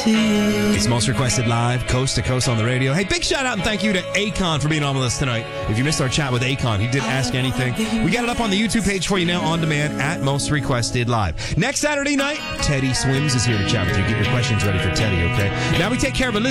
It's Most Requested Live, coast to coast on the radio. Hey, big shout out and thank you to Akon for being on with us tonight. If you missed our chat with Akon, he did Ask Anything. We got it up on the YouTube page for you now on demand at Most Requested Live. Next Saturday night, Teddy Swims is here to chat with you. Get your questions ready for Teddy, okay? Now we take care of a list.